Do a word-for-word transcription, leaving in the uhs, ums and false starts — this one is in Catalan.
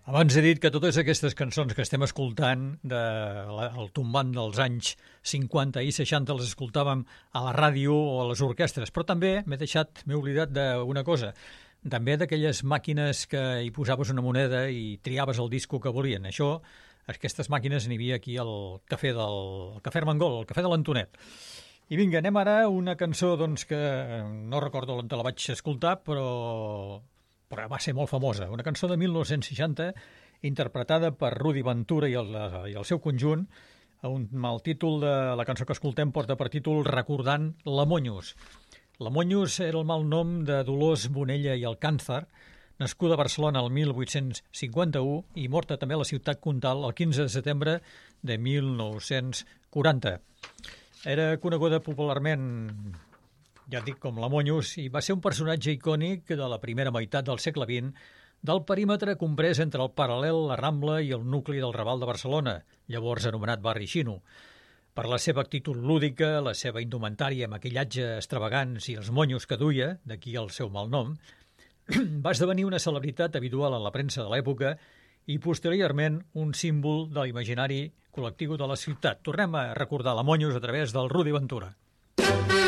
Abans he dit que totes aquestes cançons que estem escoltant del tombant dels anys cinquanta i seixanta les escoltàvem a la ràdio o a les orquestres, però també m'he deixat, m'he oblidat d'una cosa, també d'aquelles màquines que hi posaves una moneda i triaves el disco que volien. Això, aquestes màquines n'hi havia aquí al cafè del al cafè Armengol, al cafè de l'Antonet. I vinga, anem ara a una cançó doncs, que no recordo on te la vaig escoltar, però... però va ser molt famosa, una cançó de mil nou-cents seixanta interpretada per Rudy Ventura i el, i el seu conjunt. Un, el títol de la cançó que escoltem porta per títol Recordant la Monyos. La Monyos era el malnom de Dolors Bonella i Alcàncer, nascuda a Barcelona el mil vuit-cents cinquanta-u i morta també a la ciutat comtal el quinze de setembre de mil nou-cents quaranta. Era coneguda popularment, ja dic, com la Monyos, i va ser un personatge icònic de la primera meitat del segle vint del perímetre comprès entre el Paral·lel, la Rambla i el nucli del Raval de Barcelona, llavors anomenat Barri Xino. Per la seva actitud lúdica, la seva indumentària, maquillatge extravagants i els monyos que duia, d'aquí el seu malnom, va esdevenir una celebritat habitual en la premsa de l'època i posteriorment un símbol de l'imaginari col·lectiu de la ciutat. Tornem a recordar la Monyos a través del Rudy Ventura.